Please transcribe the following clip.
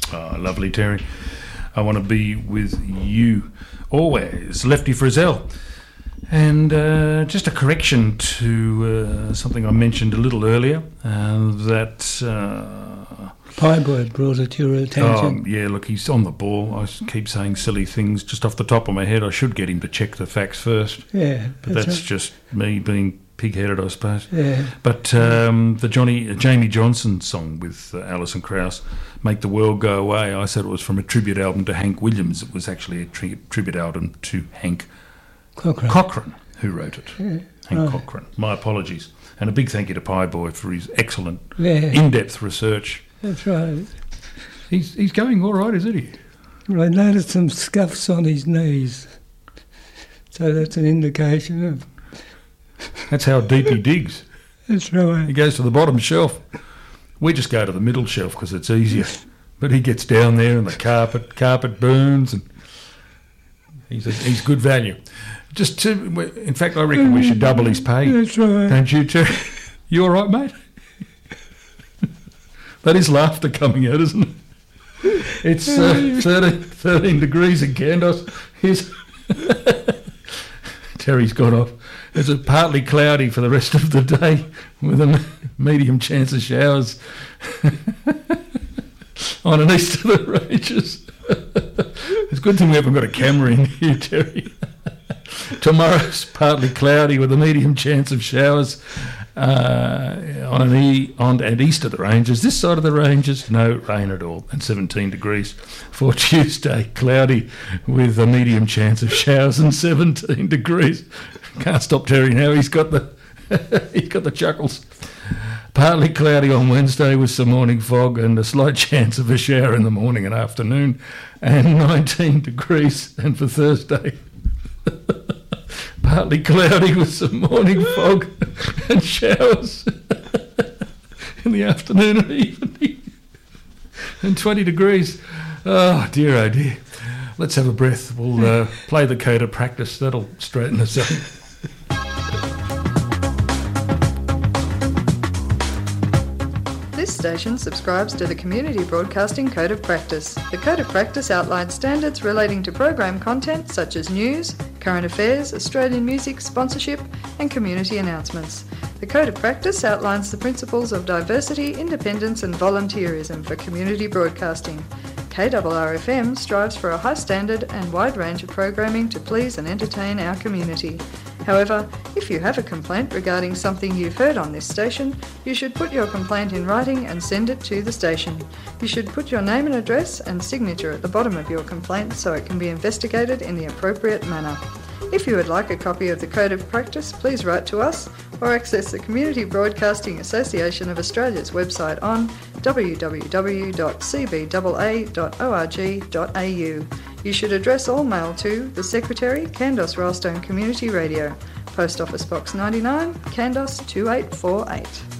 Oh, lovely, Terry. I want to be with you always. Lefty Frizzell. And just a correction to something I mentioned a little earlier, that... Pieboy brought it to your attention. Yeah, look, he's on the ball. I keep saying silly things just off the top of my head. I should get him to check the facts first. Yeah. But that's right. Just me being pig-headed, I suppose. Yeah. But the Jamie Johnson song with Alison Krauss, Make the World Go Away, I said it was from a tribute album to Hank Williams. It was actually a tribute album to Hank Cochran, who wrote it. Yeah. Hank Cochran. My apologies. And a big thank you to Pieboy for his excellent, in-depth research. That's right. He's going all right, isn't he? I noticed some scuffs on his knees. So that's an indication of... That's how deep he digs. That's right. He goes to the bottom shelf. We just go to the middle shelf because it's easier. But he gets down there and the carpet burns, and he's good value. In fact, I reckon we should double his pay. That's right. Don't you, Terry? You all right, mate? That is laughter coming out, isn't it? It's 13 degrees in Kandos. Terry's got off. It's partly cloudy for the rest of the day with a medium chance of showers on and east of the ranges. It's a good thing we haven't got a camera in here, Terry. Tomorrow's partly cloudy with a medium chance of showers on and east of the ranges. This side of the ranges, no rain at all, and 17 degrees. For Tuesday, cloudy with a medium chance of showers and 17 degrees. Can't stop Terry now. He's got the chuckles. Partly cloudy on Wednesday with some morning fog and a slight chance of a shower in the morning and afternoon, and 19 degrees. And for Thursday, partly cloudy with some morning fog and showers in the afternoon and evening, and 20 degrees. Oh dear, oh dear. Let's have a breath. We'll play the code of practice. That'll straighten us up. This station subscribes to the Community Broadcasting Code of Practice. The Code of Practice outlines standards relating to program content such as news, current affairs, Australian music, sponsorship, and community announcements. The Code of Practice outlines the principles of diversity, independence, and volunteerism for community broadcasting. KRRFM strives for a high standard and wide range of programming to please and entertain our community. However, if you have a complaint regarding something you've heard on this station, you should put your complaint in writing and send it to the station. You should put your name and address and signature at the bottom of your complaint so it can be investigated in the appropriate manner. If you would like a copy of the Code of Practice, please write to us or access the Community Broadcasting Association of Australia's website on www.cbaa.org.au. You should address all mail to the Secretary, Kandos Ralstone Community Radio, Post Office Box 99, Kandos 2848.